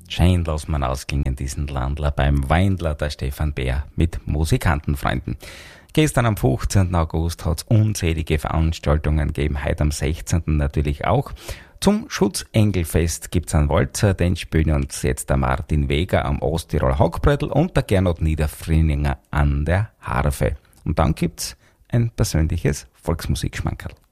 Schein lass man ausklingen diesen Landler beim Weindler, der Stefan Bär mit Musikantenfreunden. Gestern am 15. August hat es unzählige Veranstaltungen gegeben, heute am 16. natürlich auch. Zum Schutzengelfest gibt's einen Walzer, den spielen uns jetzt der Martin Weger am Osttirol Hackbrettel und der Gernot Niederfrininger an der Harfe. Und dann gibt's ein persönliches Volksmusikschmankerl.